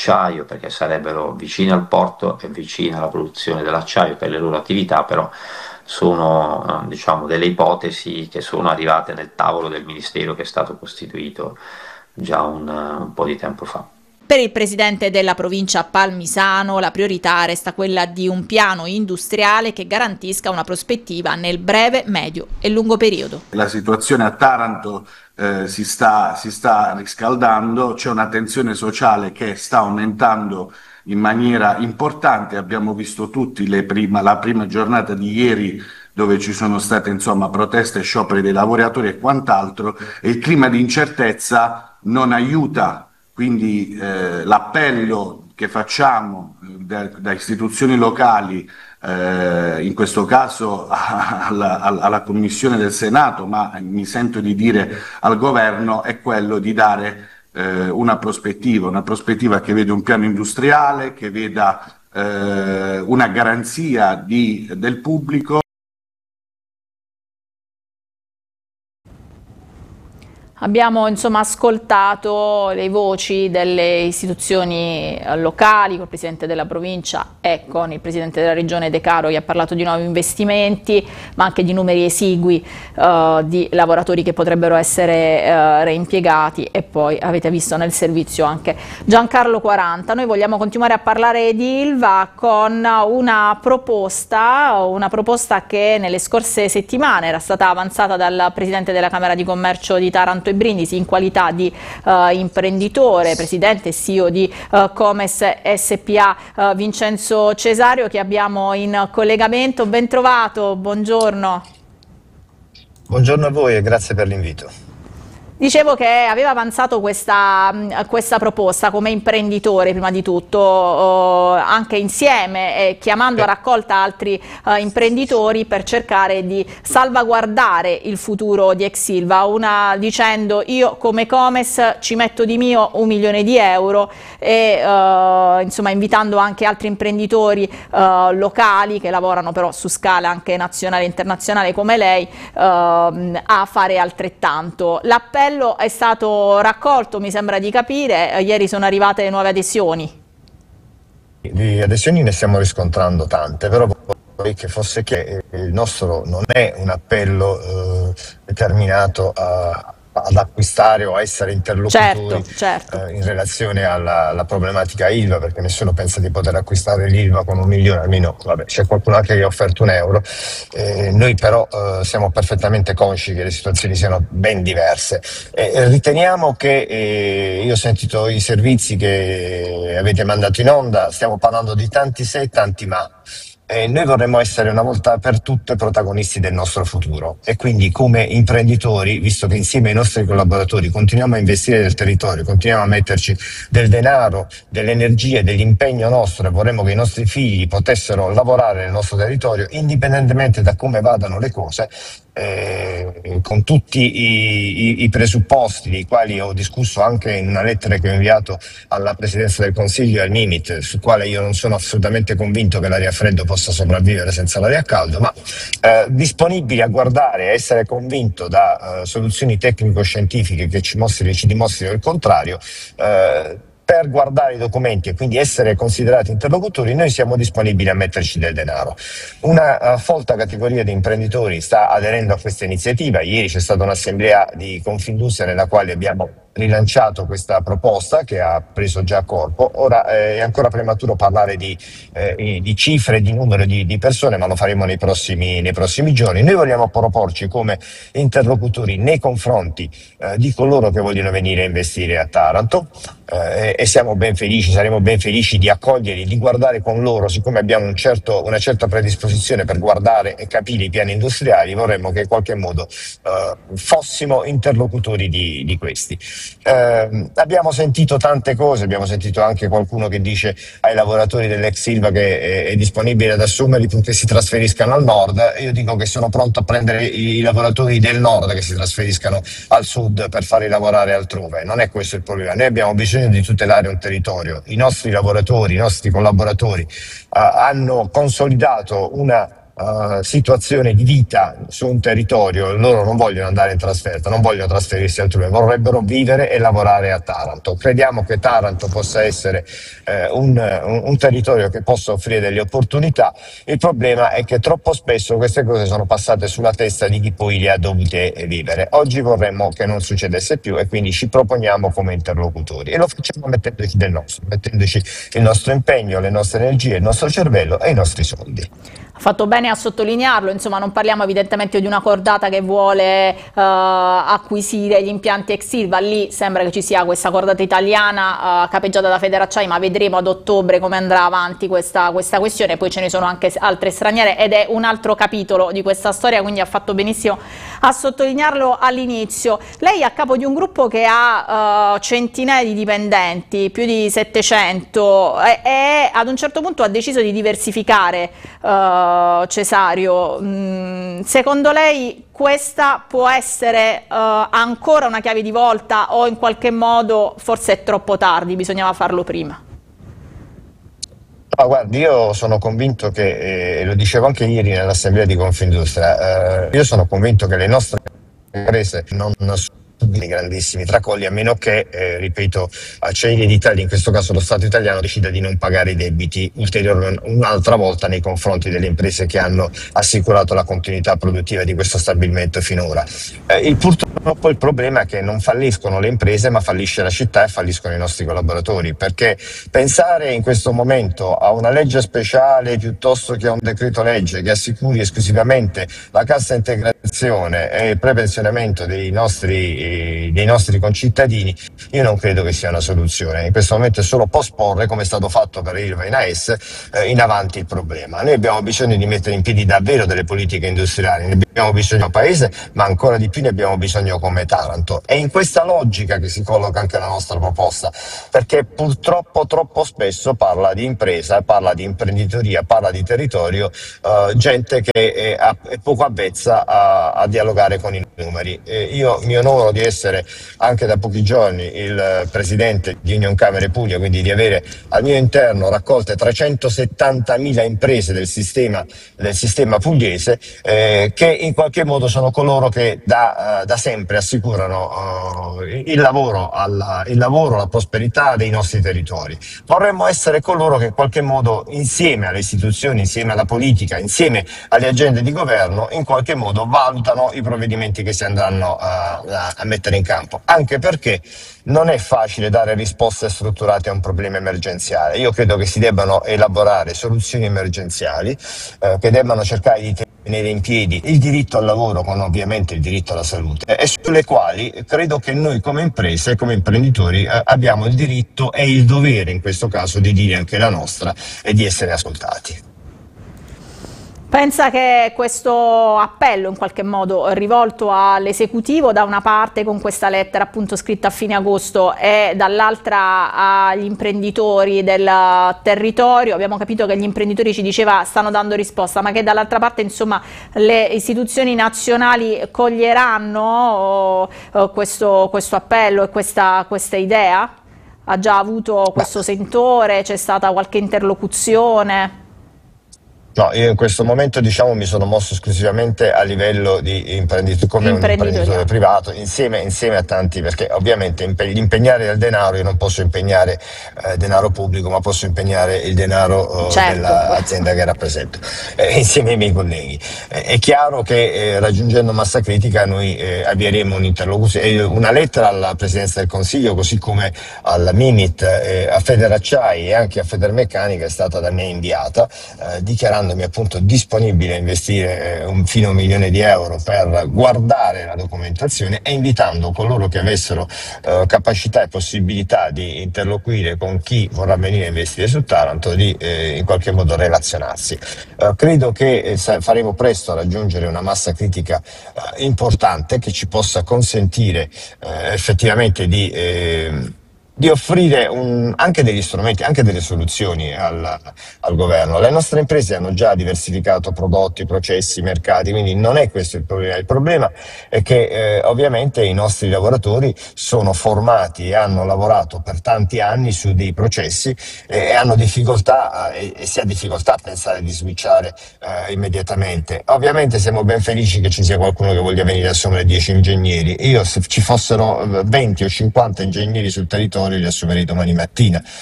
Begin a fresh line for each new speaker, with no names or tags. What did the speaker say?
dell'acciaio, perché sarebbero vicine al porto e vicine alla produzione dell'acciaio per le loro attività, però sono diciamo delle ipotesi che sono arrivate nel tavolo del Ministero che è stato costituito già un po' di tempo fa.
Per il presidente della provincia Palmisano la priorità resta quella di un piano industriale che garantisca una prospettiva nel breve, medio e lungo periodo.
La situazione a Taranto si sta riscaldando, c'è una tensione sociale che sta aumentando in maniera importante. Abbiamo visto tutti la prima giornata di ieri, dove ci sono state proteste, scioperi dei lavoratori e quant'altro, e il clima di incertezza non aiuta. Quindi l'appello che facciamo da istituzioni locali, in questo caso alla Commissione del Senato, ma mi sento di dire al Governo, è quello di dare una prospettiva che vede un piano industriale, che veda una garanzia del pubblico.
Abbiamo ascoltato le voci delle istituzioni locali, col Presidente della Provincia e con il Presidente della Regione De Caro, che ha parlato di nuovi investimenti, ma anche di numeri esigui di lavoratori che potrebbero essere reimpiegati, e poi avete visto nel servizio anche Giancarlo Quaranta. Noi vogliamo continuare a parlare di Ilva con una proposta che nelle scorse settimane era stata avanzata dal Presidente della Camera di Commercio di Taranto e Brindisi in qualità di imprenditore, presidente e CEO di Comes SPA, Vincenzo Cesario, che abbiamo in collegamento. Ben trovato, buongiorno.
Buongiorno a voi e grazie per l'invito.
Dicevo che aveva avanzato questa proposta come imprenditore, prima di tutto, anche insieme, chiamando a raccolta altri imprenditori per cercare di salvaguardare il futuro di ex Ilva, dicendo: io come Comes ci metto di mio 1 milione di euro, e invitando anche altri imprenditori locali che lavorano però su scala anche nazionale e internazionale come lei, a fare altrettanto. L'appello è stato raccolto, mi sembra di capire. Ieri sono arrivate nuove adesioni.
Di adesioni ne stiamo riscontrando tante, però vorrei che fosse che il nostro non è un appello determinato ad acquistare o a essere interlocutori
certo.
In relazione alla problematica Ilva, perché nessuno pensa di poter acquistare l'Ilva con 1 milione, almeno c'è qualcuno anche che ha offerto 1 euro. Noi però siamo perfettamente consci che le situazioni siano ben diverse. Riteniamo che, io ho sentito i servizi che avete mandato in onda, stiamo parlando di tanti se e tanti ma. Noi vorremmo essere una volta per tutte protagonisti del nostro futuro, e quindi come imprenditori, visto che insieme ai nostri collaboratori continuiamo a investire nel territorio, continuiamo a metterci del denaro, delle energie, dell'impegno nostro, e vorremmo che i nostri figli potessero lavorare nel nostro territorio indipendentemente da come vadano le cose, con tutti i presupposti dei quali ho discusso anche in una lettera che ho inviato alla Presidenza del Consiglio e al Mimit, sul quale io non sono assolutamente convinto che l'aria fredda possa sopravvivere senza l'aria calda, ma disponibili a guardare, a essere convinto da soluzioni tecnico-scientifiche che ci dimostrino il contrario. Per guardare i documenti e quindi essere considerati interlocutori, noi siamo disponibili a metterci del denaro. Una folta categoria di imprenditori sta aderendo a questa iniziativa. Ieri c'è stata un'assemblea di Confindustria nella quale abbiamo rilanciato questa proposta, che ha preso già corpo. Ora è ancora prematuro parlare di cifre, di numero di persone, ma lo faremo nei prossimi giorni. Noi vogliamo proporci come interlocutori nei confronti di coloro che vogliono venire a investire a Taranto, e saremo ben felici di accoglierli, di guardare con loro. Siccome abbiamo una certa predisposizione per guardare e capire i piani industriali, vorremmo che in qualche modo fossimo interlocutori di questi. Abbiamo sentito tante cose, abbiamo sentito anche qualcuno che dice ai lavoratori dell'ex Ilva che è disponibile ad assumerli purché si trasferiscano al nord. Io dico che sono pronto a prendere i lavoratori del nord che si trasferiscano al sud per farli lavorare altrove. Non è questo il problema. Noi abbiamo bisogno di tutelare un territorio. I nostri lavoratori, i nostri collaboratori hanno consolidato una situazione di vita su un territorio, loro non vogliono andare in trasferta, non vogliono trasferirsi altrove, vorrebbero vivere e lavorare a Taranto. Crediamo che Taranto possa essere un territorio che possa offrire delle opportunità. Il problema è che troppo spesso queste cose sono passate sulla testa di chi poi le ha dovute vivere. Oggi vorremmo che non succedesse più e quindi ci proponiamo come interlocutori e lo facciamo mettendoci del nostro, mettendoci il nostro impegno, le nostre energie, il nostro cervello e i nostri soldi.
Ha fatto bene a sottolinearlo, insomma non parliamo evidentemente di una cordata che vuole acquisire gli impianti ex Ilva, lì sembra che ci sia questa cordata italiana capeggiata da Federacciai, ma vedremo ad ottobre come andrà avanti questa questione, poi ce ne sono anche altre straniere ed è un altro capitolo di questa storia, quindi ha fatto benissimo a sottolinearlo all'inizio. Lei è a capo di un gruppo che ha centinaia di dipendenti, più di 700 e ad un certo punto ha deciso di diversificare. Cesario, secondo lei questa può essere ancora una chiave di volta o in qualche modo forse è troppo tardi, bisognava farlo prima?
No, guardi, io sono convinto che, lo dicevo anche ieri nell'assemblea di Confindustria, io sono convinto che le nostre imprese non subiscono dei grandissimi tracolli, a meno che, ripeto, Acciaierie d'Italia, in questo caso lo Stato italiano, decida di non pagare i debiti ulteriori un'altra volta nei confronti delle imprese che hanno assicurato la continuità produttiva di questo stabilimento finora. Purtroppo il problema è che non falliscono le imprese, ma fallisce la città e falliscono i nostri collaboratori, perché pensare in questo momento a una legge speciale piuttosto che a un decreto legge che assicuri esclusivamente la cassa integrazione e il prepensionamento dei nostri concittadini, io non credo che sia una soluzione. In questo momento è solo posporre, come è stato fatto per Ilva e AES, in avanti il problema. Noi abbiamo bisogno di mettere in piedi davvero delle politiche industriali, ne abbiamo bisogno come paese, ma ancora di più ne abbiamo bisogno come Taranto. È in questa logica che si colloca anche la nostra proposta, perché purtroppo troppo spesso parla di impresa, parla di imprenditoria, parla di territorio, gente che è poco avvezza a dialogare con i numeri. Io mi onoro di essere anche da pochi giorni il presidente di Union Camere Puglia, quindi di avere al mio interno raccolte 370.000 imprese del sistema pugliese, che in qualche modo sono coloro che da sempre assicurano il lavoro, la prosperità dei nostri territori. Vorremmo essere coloro che in qualche modo, insieme alle istituzioni, insieme alla politica, insieme alle agende di governo, in qualche modo valutano i provvedimenti che si andranno a mettere in campo, anche perché non è facile dare risposte strutturate a un problema emergenziale. Io credo che si debbano elaborare soluzioni emergenziali che debbano cercare di tenere in piedi il diritto al lavoro con ovviamente il diritto alla salute, e sulle quali credo che noi come imprese, come imprenditori abbiamo il diritto e il dovere in questo caso di dire anche la nostra e di essere ascoltati.
Pensa che questo appello in qualche modo rivolto all'esecutivo, da una parte con questa lettera appunto scritta a fine agosto e dall'altra agli imprenditori del territorio, abbiamo capito che gli imprenditori, ci diceva, stanno dando risposta, ma che dall'altra parte insomma le istituzioni nazionali coglieranno questo appello e questa idea? Ha già avuto questo sentore? C'è stata qualche interlocuzione?
No, io in questo momento mi sono mosso esclusivamente a livello di imprenditore, come un imprenditore privato, insieme a tanti, perché ovviamente impegnare del denaro, io non posso impegnare denaro pubblico, ma posso impegnare il denaro dell'azienda che rappresento, insieme ai miei colleghi. È chiaro che raggiungendo massa critica noi avvieremo un'interlocuzione, una lettera alla Presidenza del Consiglio, così come alla Mimit, a Federacciai e anche a Federmeccanica è stata da me inviata, dichiarando appunto disponibile a investire fino a 1 milione di euro per guardare la documentazione e invitando coloro che avessero capacità e possibilità di interloquire con chi vorrà venire a investire su Taranto di in qualche modo relazionarsi. Credo che faremo presto a raggiungere una massa critica importante che ci possa consentire effettivamente di di offrire anche degli strumenti, anche delle soluzioni al governo. Le nostre imprese hanno già diversificato prodotti, processi, mercati, quindi non è questo il problema. Il problema è che ovviamente i nostri lavoratori sono formati e hanno lavorato per tanti anni su dei processi e hanno difficoltà e si ha difficoltà a pensare di switchare immediatamente. Ovviamente siamo ben felici che ci sia qualcuno che voglia venire a assumere 10 ingegneri. Io, se ci fossero 20 o 50 ingegneri sul territorio, li assumerei domani mattina.